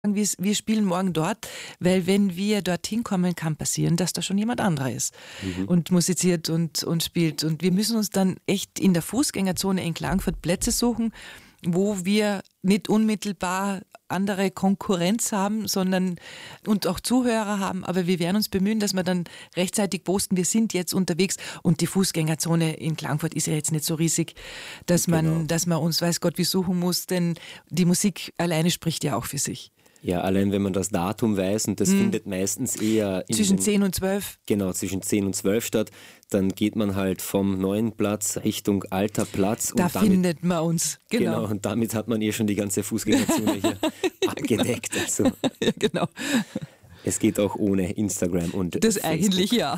wir spielen morgen dort, weil wenn wir dorthin kommen, kann passieren, dass da schon jemand anderer ist und musiziert und spielt. Und wir müssen uns dann echt in der Fußgängerzone in Klagenfurt Plätze suchen, wo wir nicht unmittelbar andere Konkurrenz haben, sondern und auch Zuhörer haben, aber wir werden uns bemühen, dass wir dann rechtzeitig posten, wir sind jetzt unterwegs und die Fußgängerzone in Klagenfurt ist ja jetzt nicht so riesig, dass man uns weiß Gott wie suchen muss, denn die Musik alleine spricht ja auch für sich. Ja, allein wenn man das Datum weiß, und das findet meistens eher zwischen 10 und 12. Genau, zwischen 10 und 12 statt, dann geht man halt vom neuen Platz Richtung alter Platz. Da findet man uns, genau. Und damit hat man schon die ganze Fußgängerzone hier abgedeckt. Also. Ja, genau. Es geht auch ohne Instagram und das Facebook. Eigentlich ja.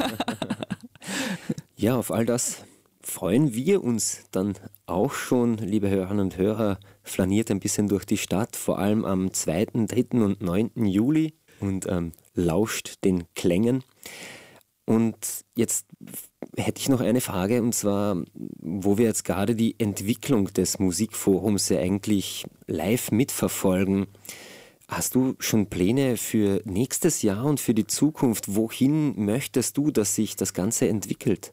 Ja, auf all das freuen wir uns dann auch schon, liebe Hörerinnen und Hörer, flaniert ein bisschen durch die Stadt, vor allem am 2., 3. und 9. Juli und lauscht den Klängen. Und jetzt hätte ich noch eine Frage, und zwar, wo wir jetzt gerade die Entwicklung des Musikforums ja eigentlich live mitverfolgen. Hast du schon Pläne für nächstes Jahr und für die Zukunft? Wohin möchtest du, dass sich das Ganze entwickelt?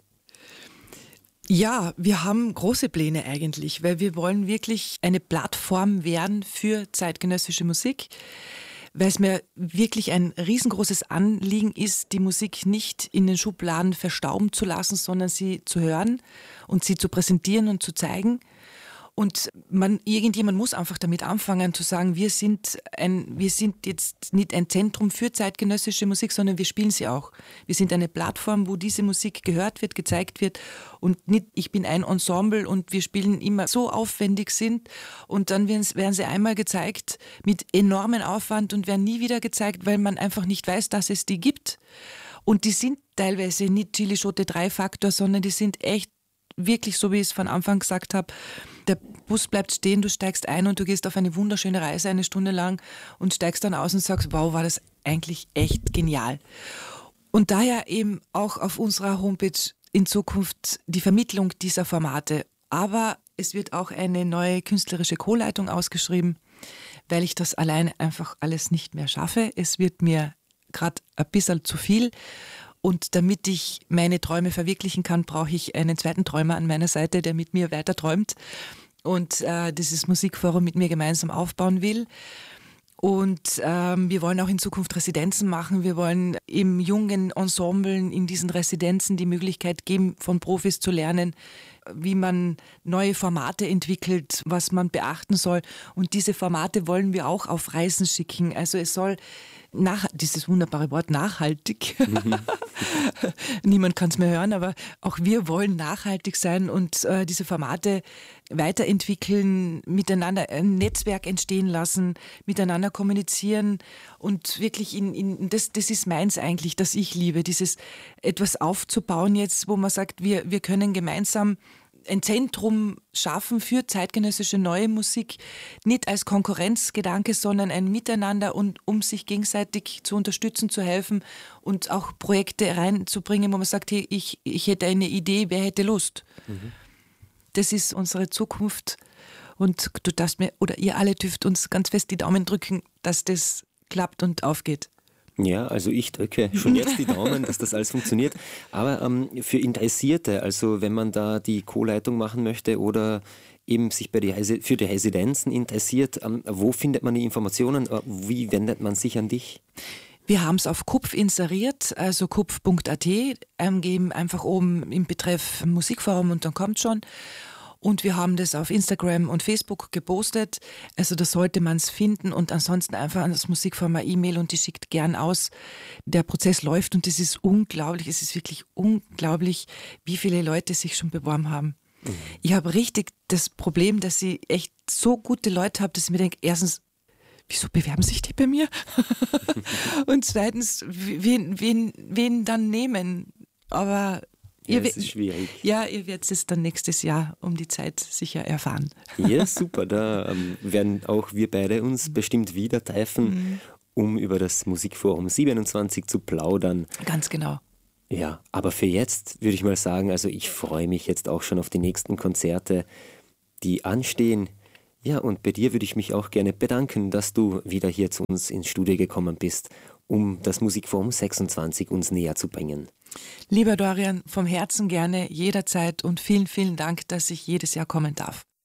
Ja, wir haben große Pläne eigentlich, weil wir wollen wirklich eine Plattform werden für zeitgenössische Musik, weil es mir wirklich ein riesengroßes Anliegen ist, die Musik nicht in den Schubladen verstauben zu lassen, sondern sie zu hören und sie zu präsentieren und zu zeigen. Und irgendjemand muss einfach damit anfangen zu sagen, wir sind jetzt nicht ein Zentrum für zeitgenössische Musik, sondern wir spielen sie auch. Wir sind eine Plattform, wo diese Musik gehört wird, gezeigt wird und nicht, ich bin ein Ensemble und wir spielen immer so aufwendig sind und dann werden sie einmal gezeigt mit enormem Aufwand und werden nie wieder gezeigt, weil man einfach nicht weiß, dass es die gibt. Und die sind teilweise nicht Chili Schote 3-Faktor, sondern die sind echt wirklich, so wie ich es von Anfang gesagt habe, der Bus bleibt stehen, du steigst ein und du gehst auf eine wunderschöne Reise 1 Stunde lang und steigst dann aus und sagst, wow, war das eigentlich echt genial. Und daher eben auch auf unserer Homepage in Zukunft die Vermittlung dieser Formate. Aber es wird auch eine neue künstlerische Co-Leitung ausgeschrieben, weil ich das alleine einfach alles nicht mehr schaffe. Es wird mir gerade ein bisschen zu viel. Und damit ich meine Träume verwirklichen kann, brauche ich einen zweiten Träumer an meiner Seite, der mit mir weiter träumt und dieses Musikforum mit mir gemeinsam aufbauen will. Und wir wollen auch in Zukunft Residenzen machen. Wir wollen im jungen Ensemblen in diesen Residenzen die Möglichkeit geben, von Profis zu lernen, wie man neue Formate entwickelt, was man beachten soll. Und diese Formate wollen wir auch auf Reisen schicken. Also es soll dieses wunderbare Wort nachhaltig. Niemand kann es mehr hören, aber auch wir wollen nachhaltig sein und diese Formate weiterentwickeln, miteinander ein Netzwerk entstehen lassen, miteinander kommunizieren und wirklich das ist meins eigentlich, das ich liebe, dieses etwas aufzubauen jetzt, wo man sagt, wir können gemeinsam ein Zentrum schaffen für zeitgenössische neue Musik, nicht als Konkurrenzgedanke, sondern ein Miteinander und um sich gegenseitig zu unterstützen, zu helfen und auch Projekte reinzubringen, wo man sagt, hey, ich hätte eine Idee, wer hätte Lust? Das ist unsere Zukunft und du darfst mir, oder ihr alle dürft uns ganz fest die Daumen drücken, dass das klappt und aufgeht. Ja, also ich drücke schon jetzt die Daumen, dass das alles funktioniert. Aber für Interessierte, also wenn man da die Co-Leitung machen möchte oder eben sich für die Residenzen interessiert, wo findet man die Informationen? Wie wendet man sich an dich? Wir haben es auf Kupf inseriert, also kupf.at, geben einfach oben im Betreff Musikforum und dann kommt schon. Und wir haben das auf Instagram und Facebook gepostet, also da sollte man es finden und ansonsten einfach an das Musikforum eine E-Mail und die schickt gern aus. Der Prozess läuft und es ist unglaublich, es ist wirklich unglaublich, wie viele Leute sich schon beworben haben. Ich habe richtig das Problem, dass ich echt so gute Leute habe, dass ich mir denke, erstens, wieso bewerben sich die bei mir? Und zweitens, wen dann nehmen? Aber es ist schwierig. Ja, ihr werdet es dann nächstes Jahr um die Zeit sicher erfahren. Ja, super. Da werden auch wir beide uns bestimmt wieder treffen, um über das Musikforum 27 zu plaudern. Ganz genau. Ja, aber für jetzt würde ich mal sagen, also ich freue mich jetzt auch schon auf die nächsten Konzerte, die anstehen. Ja, und bei dir würde ich mich auch gerne bedanken, dass du wieder hier zu uns ins Studio gekommen bist, um das Musikforum 26 uns näher zu bringen. Lieber Dorian, vom Herzen gerne, jederzeit und vielen, vielen Dank, dass ich jedes Jahr kommen darf.